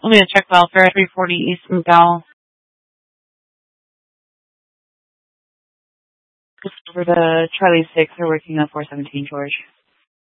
Let me check welfare, 340 East McDowell. Over to Charlie 6, they're working on 417 George.